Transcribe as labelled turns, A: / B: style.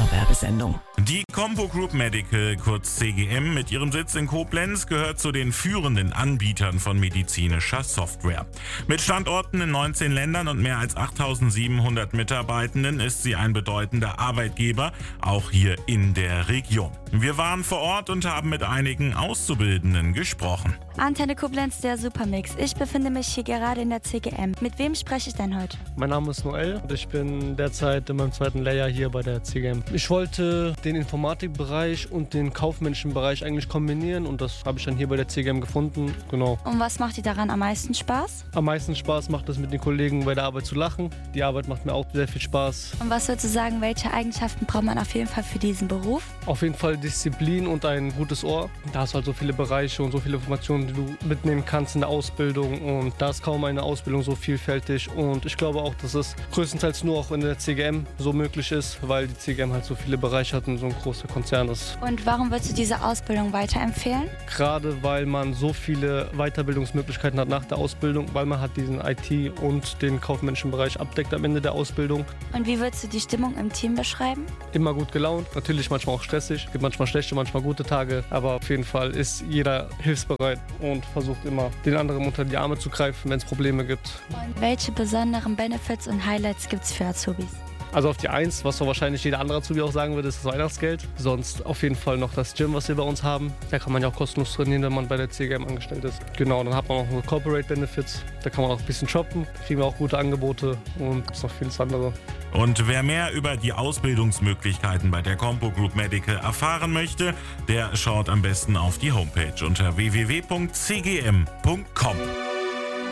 A: Werbesendung.
B: Die Compo Group Medical, kurz CGM, mit ihrem Sitz in Koblenz gehört zu den führenden Anbietern von medizinischer Software. Mit Standorten in 19 Ländern und mehr als 8.700 Mitarbeitenden ist sie ein bedeutender Arbeitgeber, auch hier in der Region. Wir waren vor Ort und haben mit einigen Auszubildenden gesprochen.
C: Antenne Koblenz, der Supermix. Ich befinde mich hier gerade in der CGM. Mit wem spreche ich denn heute?
D: Mein Name ist Noel und ich bin derzeit in meinem zweiten Lehrjahr hier bei der CGM. Ich wollte den Informatikbereich und den kaufmännischen Bereich eigentlich kombinieren und das habe ich dann hier bei der CGM gefunden. Genau.
C: Und was macht dir daran am meisten Spaß?
D: Am meisten Spaß macht es, mit den Kollegen bei der Arbeit zu lachen. Die Arbeit macht mir auch sehr viel Spaß.
C: Und was würdest du sagen, welche Eigenschaften braucht man auf jeden Fall für diesen Beruf?
D: Auf jeden Fall Disziplin und ein gutes Ohr. Da hast du halt so viele Bereiche und so viele Informationen, die du mitnehmen kannst in der Ausbildung und da ist kaum eine Ausbildung so vielfältig und ich glaube auch, dass es größtenteils nur auch in der CGM so möglich ist, weil die CGM halt so viele Bereiche hat und so ein großer Konzern ist.
C: Und warum würdest du diese Ausbildung weiterempfehlen?
D: Gerade weil man so viele Weiterbildungsmöglichkeiten hat nach der Ausbildung, weil man hat diesen IT- und den kaufmännischen Bereich abdeckt am Ende der Ausbildung.
C: Und wie würdest du die Stimmung im Team beschreiben?
D: Immer gut gelaunt, natürlich manchmal auch stressig, gibt manchmal schlechte, manchmal gute Tage, aber auf jeden Fall ist jeder hilfsbereit und versucht immer, den anderen unter die Arme zu greifen, wenn es Probleme gibt.
C: Und welche besonderen Benefits und Highlights gibt es für Azubis?
D: Also auf die 1, was so wahrscheinlich jeder andere Azubi auch sagen würde, ist das Weihnachtsgeld. Sonst auf jeden Fall noch das Gym, was wir bei uns haben. Da kann man ja auch kostenlos trainieren, wenn man bei der CGM angestellt ist. Genau, dann hat man auch noch Corporate Benefits. Da kann man auch ein bisschen shoppen, kriegen wir auch gute Angebote und gibt noch vieles andere.
B: Und wer mehr über die Ausbildungsmöglichkeiten bei der Compo Group Medical erfahren möchte, der schaut am besten auf die Homepage unter www.cgm.com.